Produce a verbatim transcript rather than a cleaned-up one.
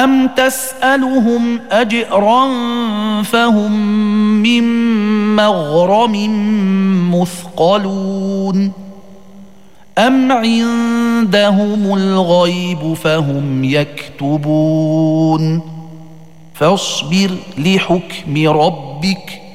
أم تسألهم أجرا فهم من مغرم مثقلون أم عندهم الغيب فهم يكتبون فاصبر لحكم ربك